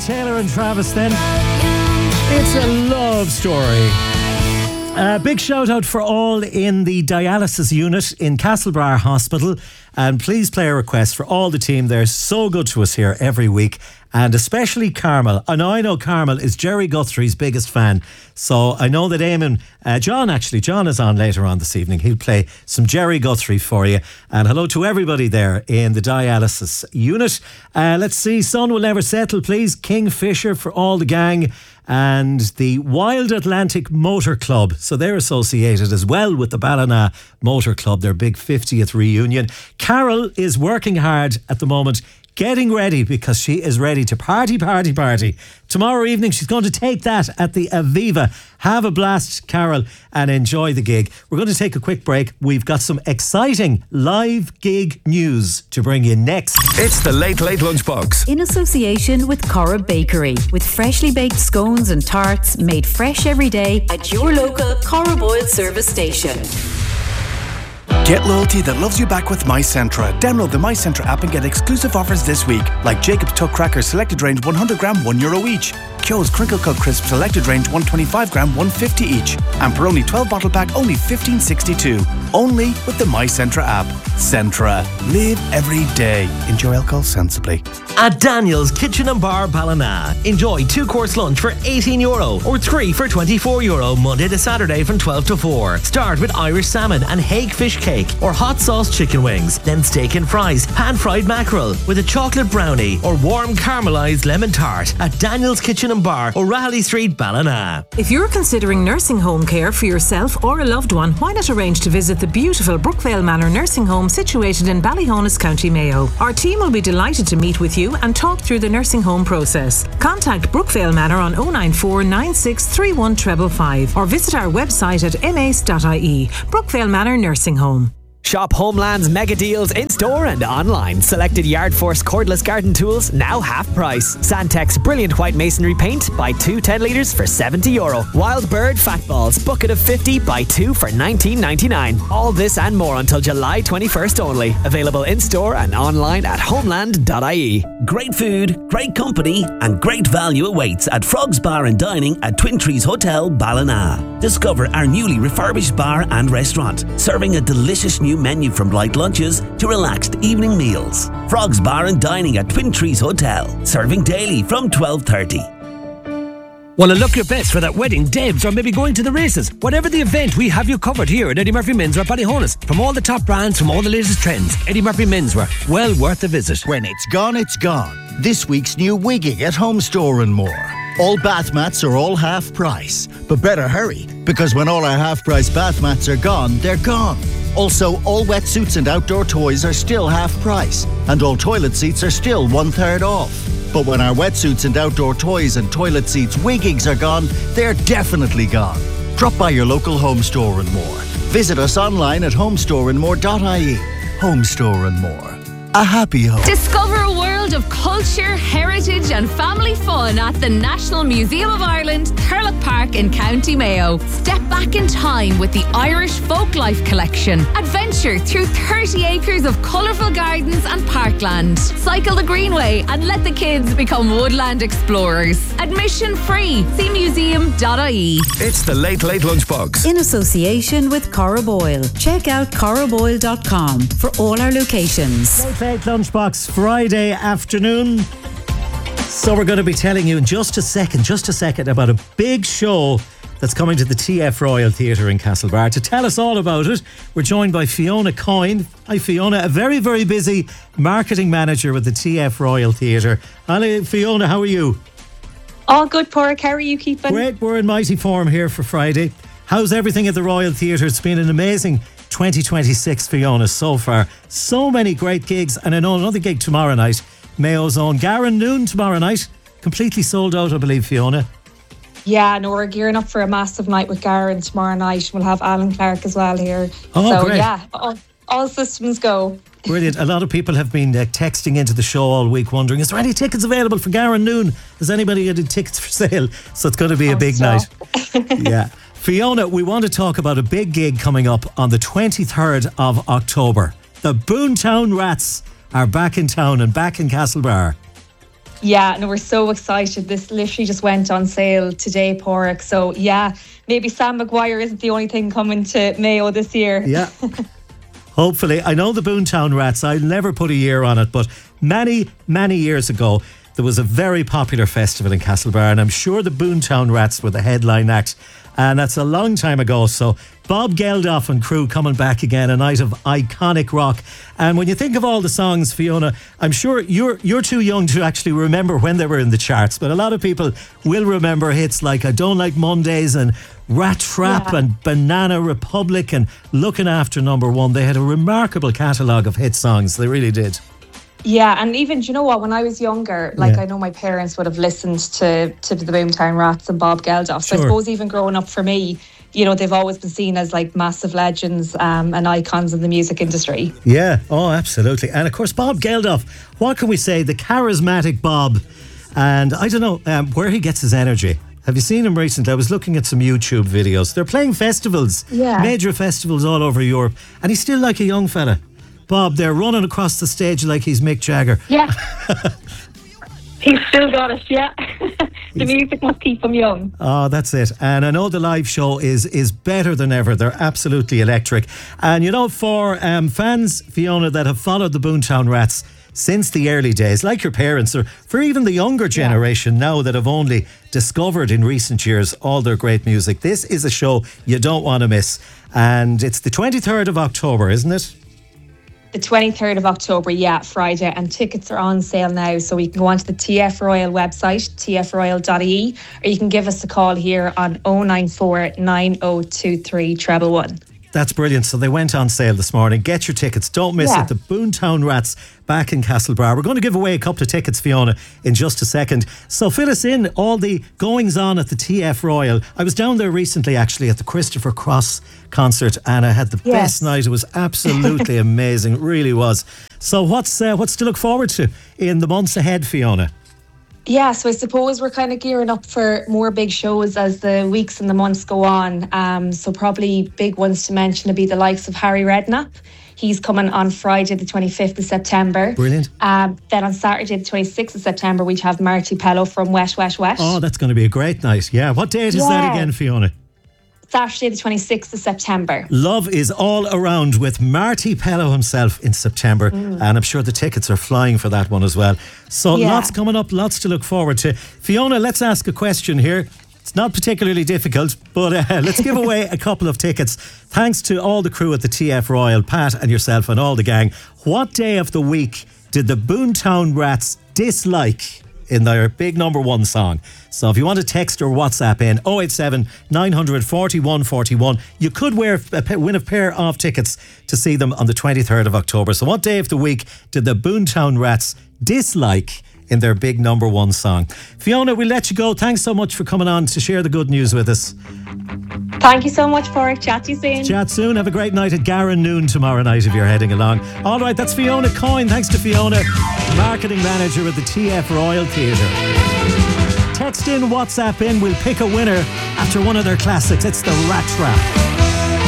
Taylor and Travis then. It's a love story. Big shout out for all in the dialysis unit in Castlebar Hospital, and please play a request for all the team. They're so good to us here every week, and especially Carmel. I know Carmel is Jerry Guthrie's biggest fan, so I know that Eamon, John is on later on this evening. He'll play some Jerry Guthrie for you. And hello to everybody there in the dialysis unit. Let's see, Sun Will Never Settle, please. Kingfisher for all the gang. And the Wild Atlantic Motor Club. So they're associated as well with the Ballina Motor Club, their big 50th reunion. Carol is working hard at the moment, getting ready because she is ready to party. Tomorrow evening she's going to take that at the Aviva. Have a blast, Carol, and enjoy the gig. We're going to take a quick break. We've got some exciting live gig news to bring you next. It's the Late Lunchbox. In association with Cora Bakery, with freshly baked scones and tarts made fresh every day at your local Cora Boyle service station. Get loyalty that loves you back with MyCentra. Download the MyCentra app and get exclusive offers this week, like Jacob's Tuck Crackers Selected Range 100 gram €1 each, Kyo's Crinkle Cut Crisp Selected Range 125 gram $1.50 each, and Peroni 12 bottle pack only $15.62. Only with the MyCentra app. Centra. Live every day. Enjoy alcohol sensibly. At Daniel's Kitchen and Bar Ballina, enjoy 2-course lunch for €18 or 3 for €24 Monday to Saturday from 12 to 4. Start with Irish salmon and hake fish cake or hot sauce chicken wings, then steak and fries, pan-fried mackerel with a chocolate brownie or warm caramelised lemon tart at Daniel's Kitchen and Bar, O'Reilly Street, Ballina. If you're considering nursing home care for yourself or a loved one, why not arrange to visit the beautiful Brookvale Manor Nursing Home situated in Ballyhonus, County Mayo. Our team will be delighted to meet with you and talk through the nursing home process. Contact Brookvale Manor on 094 9631 555 or visit our website at mace.ie. Brookvale Manor Nursing Home. Shop Homeland's mega deals in store and online. Selected Yard Force cordless garden tools now half price. Sandtex brilliant white masonry paint, buy 2 10 litres for €70. Wild Bird fat balls, bucket of 50, buy 2 for $19.99. All this and more until July 21st only. Available in store and online at homeland.ie. Great food, great company and great value awaits at Frogs Bar and Dining at Twin Trees Hotel, Ballina. Discover our newly refurbished bar and restaurant, serving a delicious new menu from light lunches to relaxed evening meals. Frogs Bar and Dining at Twin Trees Hotel, serving daily from 12:30. Want to look your best for that wedding, debs, or maybe going to the races? Whatever the event, we have you covered here at Eddie Murphy Menswear Ballyhonus. From all the top brands, from all the latest trends, Eddie Murphy Menswear, well worth a visit. When it's gone, it's gone. This week's new wigging at Home Store and More. All bath mats are all half price. But better hurry, because when all our half price bath mats are gone, they're gone. Also, all wetsuits and outdoor toys are still half price, and all toilet seats are still 1/3 off. But when our wetsuits and outdoor toys and toilet seats wiggings are gone, they're definitely gone. Drop by your local Home Store and More. Visit us online at homestoreandmore.ie. Home Store and More. A happy home. Discover a world of culture, heritage and family fun at the National Museum of Ireland, Thurlock Park in County Mayo. Step back in time with the Irish Folklife Collection. Adventure through 30 acres of colourful gardens and parkland. Cycle the Greenway and let the kids become woodland explorers. Admission free. See museum.ie. It's the Late Lunchbox. In association with Cora Boyle. Check out coraboyle.com for all our locations. Late Lunchbox, Friday afternoon. So we're going to be telling you in just a second about a big show that's coming to the TF Royal Theatre in Castlebar. To tell us all about it, we're joined by Fiona Coyne. Hi Fiona, a very, very busy marketing manager with the TF Royal Theatre. Hello Fiona, how are you? All good, Porrick. How are you keeping? Great, we're in mighty form here for Friday. How's everything at the Royal Theatre? It's been an amazing 2026, Fiona, so far. So many great gigs, and I know another gig tomorrow night. Mayo's own Garen Noon tomorrow night. Completely sold out, I believe, Fiona. Yeah, no, we're gearing up for a massive night with Garen tomorrow night. We'll have Alan Clark as well here. Oh, so, great. Yeah, all systems go. Brilliant. A lot of people have been texting into the show all week wondering, is there any tickets available for Garen Noon? Has anybody got any tickets for sale? So it's going to be a big night. Yeah. Fiona, we want to talk about a big gig coming up on the 23rd of October. The Boontown Rats are back in town and back in Castlebar. Yeah, no, we're so excited. This literally just went on sale today, Porrick. So yeah, maybe Sam Maguire isn't the only thing coming to Mayo this year. Yeah. Hopefully. I know the Boontown Rats, I'll never put a year on it, but many, many years ago, there was a very popular festival in Castlebar, and I'm sure the Boontown Rats were the headline act. And that's a long time ago. So Bob Geldof and crew coming back again, a night of iconic rock. And when you think of all the songs, Fiona, I'm sure you're too young to actually remember when they were in the charts, but a lot of people will remember hits like I Don't Like Mondays and Rat Trap and Banana Republic and Looking After Number One. They had a remarkable catalogue of hit songs. They really did. Yeah, and even, do you know what, when I was younger, like I know my parents would have listened to the Boomtown Rats and Bob Geldof. So I suppose even growing up for me, you know, they've always been seen as like massive legends and icons in the music industry. Yeah, oh, absolutely. And of course, Bob Geldof, what can we say? The charismatic Bob. And I don't know where he gets his energy. Have you seen him recently? I was looking at some YouTube videos. They're playing festivals, major festivals all over Europe. And he's still like a young fella. Bob, they're running across the stage like he's Mick Jagger. Yeah. He's still got it, yeah. The music must keep him young. Oh, that's it. And I know the live show is better than ever. They're absolutely electric. And you know, for fans, Fiona, that have followed the Boontown Rats since the early days, like your parents, or for even the younger generation now that have only discovered in recent years all their great music, this is a show you don't want to miss. And it's the 23rd of October, isn't it? The 23rd of October, yeah, Friday, and tickets are on sale now, so you can go onto the TF Royal website, tfroyal.ie, or you can give us a call here on 094 9023 111. That's brilliant. So they went on sale this morning. Get your tickets. Don't miss it. The Boontown Rats back in Castlebar. We're going to give away a couple of tickets, Fiona, in just a second. So fill us in all the goings on at the TF Royal. I was down there recently, actually, at the Christopher Cross concert, and I had the best night. It was absolutely amazing. It really was. So what's to look forward to in the months ahead, Fiona? Yeah, so I suppose we're kind of gearing up for more big shows as the weeks and the months go on. So probably big ones to mention would be the likes of Harry Redknapp. He's coming on Friday the 25th of September. Brilliant. Then on Saturday the 26th of September we have Marty Pellow from Wet Wet Wet. Oh, that's going to be a great night. Yeah, what date is that again, Fiona? Saturday the 26th of September. Love is all around with Marty Pellow himself in September, and I'm sure the tickets are flying for that one as well. So lots coming up, lots to look forward to. Fiona, let's ask a question here. It's not particularly difficult, but let's give away a couple of tickets. Thanks to all the crew at the TF Royal, Pat and yourself and all the gang. What day of the week did the Boontown Rats dislike in their big number one song? So if you want to text or WhatsApp in 087 900 41 41, you could win a pair of tickets to see them on the 23rd of October. So what day of the week did the Boontown Rats dislike in their big number one song? Fiona, we'll let you go. Thanks so much for coming on to share the good news with us. Thank you so much, Porrick. Chat to you soon. Chat soon. Have a great night at Garran noon tomorrow night if you're heading along. All right, that's Fiona Coyne. Thanks to Fiona, marketing manager at the TF Royal Theatre. Text in, WhatsApp in. We'll pick a winner after one of their classics. It's the Rat Trap.